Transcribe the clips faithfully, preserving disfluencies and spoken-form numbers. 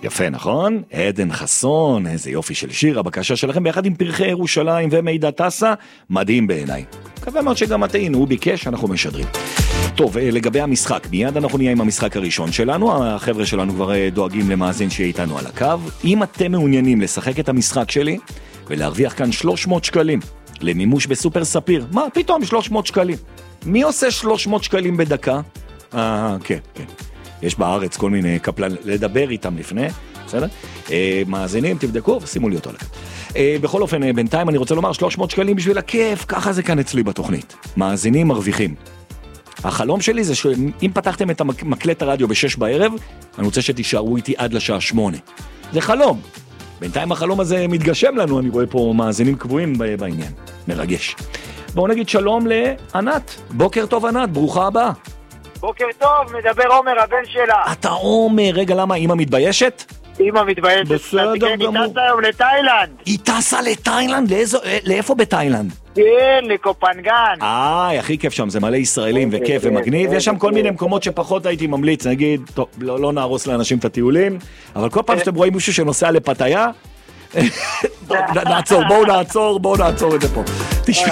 יפה, נכון? עדן חסון, איזה יופי של שיר, הבקשה שלכם ביחד עם פרחי ירושלים ומידע טסה, מדהים בעיניי. מקווה מאוד שגם אתן, הוא ביקש, אנחנו משדרים. טוב, לגבי המשחק, מיד אנחנו נהיה עם המשחק הראשון שלנו, החבר'ה שלנו כבר דואגים למאזין שיהיה איתנו על הקו. אם אתם מעוניינים לשחק את המשחק שלי, ולהרוויח כאן שלוש מאות שקלים, למימוש בסופר ספיר, מה, פתאום שלוש מאות שקלים. מי עושה שלוש מאות שקלים בדקה? אה, כן, כן. יש בארץ כל מיני קפלן, לדבר איתם לפני, בסדר? אה, מאזינים, תבדקו ושימו לי אותו לכם. אה, בכל אופן, אה, בינתיים אני רוצה לומר שלוש מאות שקלים בשביל הכיף, ככה זה כאן אצלי בתוכנית. מאזינים מרוויחים. החלום שלי זה שאם פתחתם את מקלט הרדיו בשש בערב, אני רוצה שתישארו איתי עד לשעה שמונה. זה חלום. בינתיים החלום הזה מתגשם לנו, אני רואה פה מאזינים קבועים בעניין. מרגש. בואו נגיד שלום לענת. בוקר טוב ענת, ברוכה הבאה. בוקר טוב, מדבר עומר, הבן שלה. אתה עומר, רגע, למה? אמא מתביישת? אמא מתביישת. בסדר גמור. היא טסה היום לתאילנד. היא טסה לתאילנד? לאיזו, לאיפה בתאילנד? כן, לקופנגן. אה, הכי כיף שם, זה מלא ישראלים וכיף ומגניב. יש שם כל מיני מקומות שפחות הייתי ממליץ, נגיד, טוב, לא, לא נהרוס לאנשים את הטיולים, אבל כל פעם שאתם רואים מישהו שנוסע לפתיה, נעצור, בואו נעצור, בואו נעצור את זה פה. תשמע,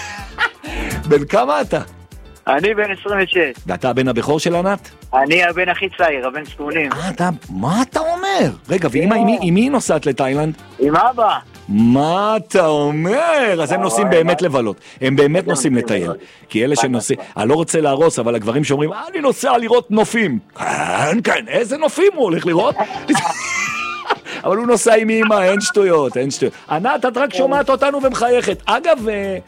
בן כמה אתה? אני בן עשרים ושש. ואתה הבן הבכור של ענת? אני הבן הכי צעיר, הבן שמונים. אה, אתה, מה אתה אומר? רגע, ואמא, עם מי נוסעת לתאילנד? עם אבא. מה אתה אומר? אז הם נוסעים באמת לבלות. הם באמת נוסעים לטייל. כי אלה שנוסעים, אני לא רוצה להרוס, אבל הגברים שאומרים, אני נוסע לראות נופים. כן, כן, איזה נופים הוא הולך לראות? אבל הוא נוסע עם אמא, אין שטויות, אין שטויות. ענת, את רק שומעת אותנו ומחייכת. אגב,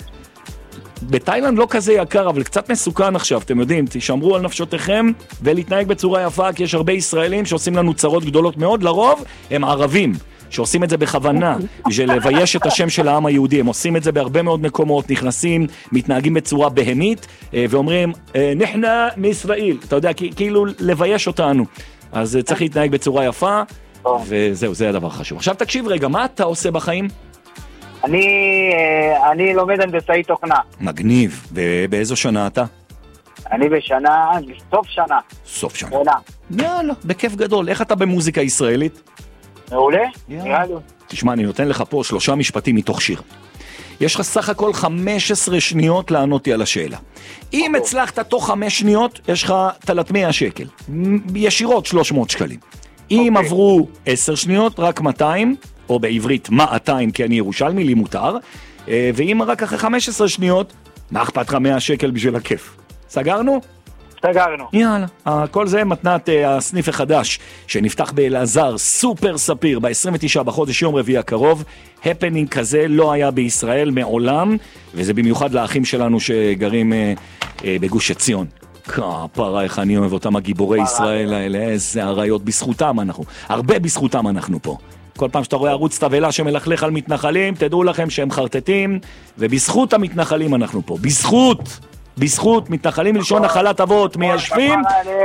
בתאילנד לא כזה יקר, אבל קצת מסוכן עכשיו, אתם יודעים, תשמרו על נפשותיכם ולהתנהג בצורה יפה, כי יש הרבה ישראלים שעושים לנו צרות גדולות מאוד, לרוב הם ערבים, שעושים את זה בכוונה, בשביל לבייש את השם של העם היהודי. הם עושים את זה בהרבה מאוד מקומות, נכנסים, מתנהגים בצורה בהמית, ואומרים, נחנה מישראל, אתה יודע, כאילו לבייש אותנו. אז צריך להתנהג בצורה יפה, וזהו, זה הדבר חשוב. עכשיו תקשיב רגע, מה אתה עושה בחיים? אני, אני לומד הנדסאי תוכנה. מגניב. ובאיזו שנה אתה? אני בשנה, סוף שנה. סוף שנה. עונה. יאללה, בכיף גדול. איך אתה במוזיקה ישראלית? מעולה? נראה לי. תשמע, אני נותן לך פה שלושה משפטים מתוך שיר. יש לך סך הכל חמש עשרה שניות לענות לי על השאלה. אם הצלחת תוך חמש שניות, יש לך תלת מאה שקל. ישירות שלוש מאות שקלים. אם עברו עשר שניות, רק מאתיים, או בעברית מאתיים, כי אני ירושלמי, לי מותר. ואם רק אחרי חמש עשרה שניות, מה אכפת לך מאה שקל בשביל הכיף? סגרנו? סגרנו. יאללה, כל זה מתנת הסניף החדש שנפתח באלעזר, סופר ספיר, ב-עשרים ותשעה בחודש, יום רביעי הקרוב. הפנינג כזה לא היה בישראל מעולם, וזה במיוחד לאחים שלנו שגרים אה, אה, בגוש עציון. כפרה, איך אני אוהב אותם, הגיבורי ישראל האלה, איזה הרעיות, בזכותם אנחנו, הרבה בזכותם אנחנו פה. כל פעם שאתה רואה ערוץ תבלה שמלכלך על מתנחלים, תדעו לכם שהם חרטטים, ובזכות המתנחלים אנחנו פה, בזכות, בזכות, מתנחלים מלשון נחלת אבות, מיישבים,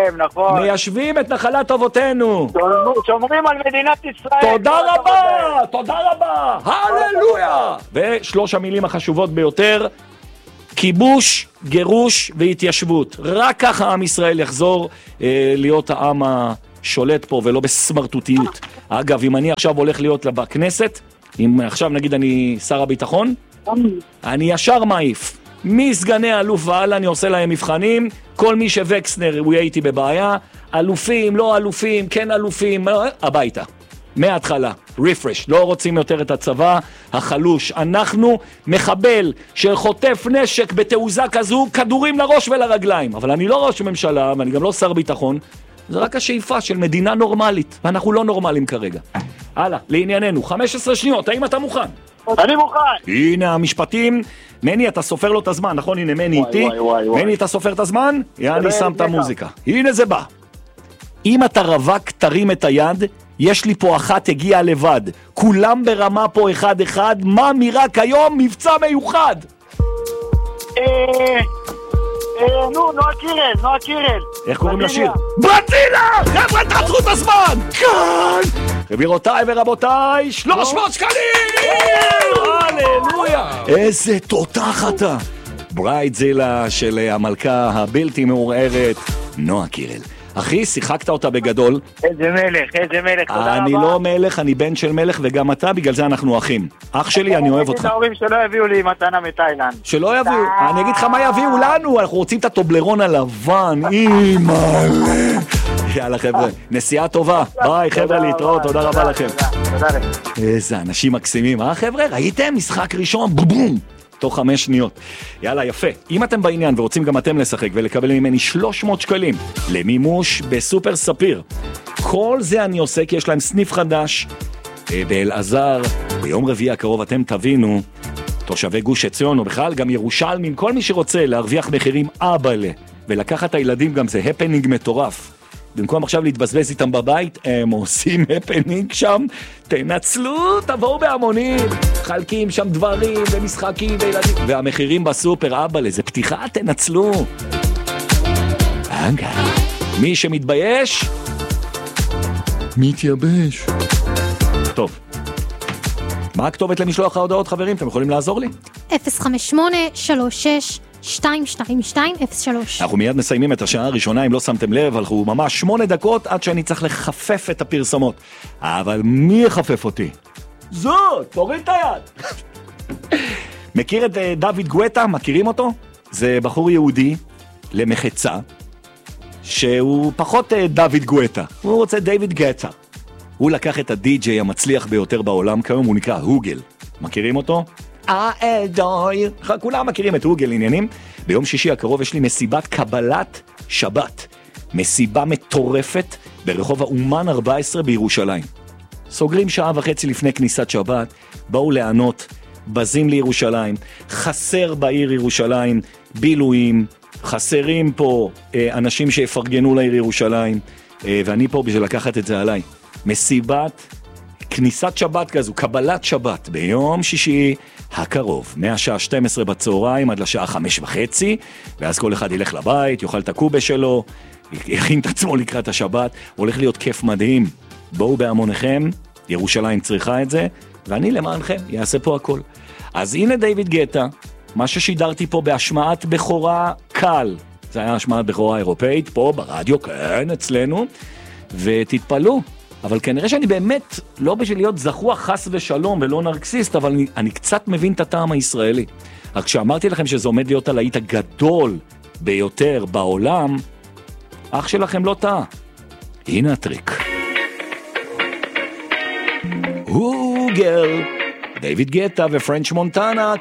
מיישבים את נחלת אבותינו. שומרים על מדינת ישראל. תודה רבה, תודה רבה, הללויה. ושלוש המילים החשובות ביותר, כיבוש, גירוש והתיישבות. רק ככה עם ישראל יחזור אה, להיות העם השולט פה ולא בסמרטוטיות. אגב, אם אני עכשיו הולך להיות בכנסת, אם עכשיו נגיד אני שר הביטחון, אני ישר מעיף. מסגני אלוף ועלה אני עושה להם מבחנים, כל מי שווקסנר הוא יהיה איתי בבעיה, אלופים, לא אלופים, כן אלופים, הביתה. מההתחלה, רפרש, לא רוצים יותר את הצבא החלוש. אנחנו מחבל שחוטף נשק בתעוזה כזו, כדורים לראש ולרגליים. אבל אני לא ראש ממשלה ואני גם לא שר ביטחון, זה רק השאיפה של מדינה נורמלית, ואנחנו לא נורמליים כרגע. הלאה, לענייננו, חמש עשרה שניות, האם אתה מוכן? אני מוכן. הנה המשפטים. מני, אתה סופר לו את הזמן, נכון? הנה מני איתי. מני, אתה סופר את הזמן? אני שם את המוזיקה. הנה זה בא. אם אתה רווק, תרים את היד. יש לי פה אחת הגיעה לבד. כולם ברמה פה אחד אחד. מה מירק היום? מבצע מיוחד. אה... אה... נו, נועה קירל, נועה קירל. איך קוראים לשיר? בטילה! חבר'ה, תעצרו את הזמן! כאן! גבירותיי ורבותיי, שלוש מאות שקלים! הללויה! איזה תותח אתה! ברייטזילה של המלכה הבלתי מעורערת, נועה קירל. אחי, שיחקת אותה בגדול. איזה מלך, איזה מלך, תודה רבה. אני לא מלך, אני בן של מלך, וגם אתה, בגלל זה אנחנו אחים. אח שלי, אני אוהב אותך. ההורים שלא יביאו לי מתנה מתאילנד. שלא יביאו, אני אגיד לך מה יביאו לנו, אנחנו רוצים את הטובלרון הלבן, אימא'לה. יאללה חבר'ה, נסיעה טובה, ביי חבר'ה, להתראות, תודה רבה לכם. תודה לכם. איזה אנשים מקסימים, אה חבר'ה? ראיתם? משחק ראשון, בום! תוך חמש שניות. יאללה, יפה. אם אתם בעניין ורוצים גם אתם לשחק ולקבל ממני שלוש מאות שקלים למימוש בסופר ספיר, כל זה אני עושה כי יש להם סניף חדש באלעזר. ביום רביעי הקרוב אתם תבינו, תושבי גוש עציון או בכלל גם ירושלמים, כל מי שרוצה להרוויח מחירים אבאלה ולקחת את הילדים, גם זה הפנינג מטורף. במקום עכשיו להתבזבז איתם בבית, הם עושים הפנינג שם, תנצלו, תבואו בהמונים, חלקים שם דברים ומשחקים וילדים, והמחירים בסופר, אבא, לזה פתיחה, תנצלו. אגב, מי שמתבייש, מתייבש. טוב, מה הכתובת למשלוח ההודעות, חברים? אתם יכולים לעזור לי? אפס חמש שמונה שלוש שש שתיים שתיים שתיים אפס שלוש. אנחנו מיד מסיימים את השעה הראשונה, אם לא שמתם לב, אנחנו ממש שמונה דקות עד שאני צריך לחפף את הפרסומות. אבל מי יחפף אותי? זאת, תוריד את היד. מכיר את דוד גואטה? מכירים אותו? זה בחור יהודי למחצה, שהוא פחות דוד גואטה, הוא רוצה דיוויד גטה. הוא לקח את הדי-ג'יי המצליח ביותר בעולם, כיום הוא נקרא הוגל. מכירים אותו? אדוי, כולם מכירים את הוגל עניינים. ביום שישי הקרוב יש לי מסיבת קבלת שבת, מסיבה מטורפת ברחוב האומן ארבע עשרה בירושלים. סוגרים שעה וחצי לפני כניסת שבת, באו לענות, בזים לירושלים, חסר בעיר ירושלים, בילויים, חסרים פה אה, אנשים שיפרגנו לעיר ירושלים, אה, ואני פה בשביל לקחת את זה עליי. מסיבת כניסת שבת כזו, קבלת שבת, ביום שישי הקרוב, מהשעה שתים עשרה בצהריים עד לשעה חמש וחצי, ואז כל אחד ילך לבית, יאכל את הקובה שלו, יכין את עצמו לקראת השבת, הולך להיות כיף מדהים. בואו בהמוניכם, ירושלים צריכה את זה, ואני למענכם יעשה פה הכל. אז הנה דיוויד גטה, מה ששידרתי פה בהשמעת בכורה קל, זה היה השמעת בכורה אירופאית, פה ברדיו, כן, אצלנו, ותתפלו. אבל כנראה שאני באמת לא בשביל להיות זכוח חס ושלום ולא נרקסיסט, אבל אני, אני קצת מבין את הטעם הישראלי. רק כשאמרתי לכם שזה עומד להיות הלהיט הגדול ביותר בעולם, אח שלכם לא טעה. הנה הטריק. הוגל, דיוויד גטה ופרנץ' מונטנה,